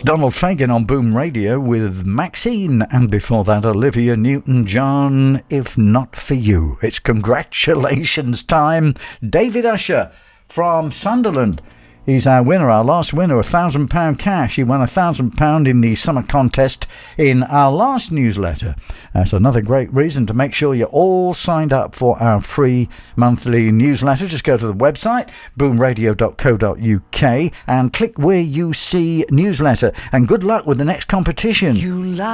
Donald Fagen on Boom Radio with Maxine, and before that Olivia Newton-John, If Not For You. It's congratulations time. David Usher from Sunderland. He's our winner, our last winner, £1,000 cash. He won £1,000 in the summer contest in our last newsletter. That's another great reason to make sure you're all signed up for our free monthly newsletter. Just go to the website, boomradio.co.uk, and click where you see newsletter. And good luck with the next competition.